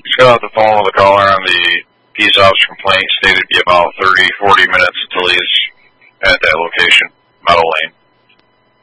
Just got off the phone with a caller on the peace officer complaint. Stated to be about 30, 40 minutes until he's at that location, Meadow Lane.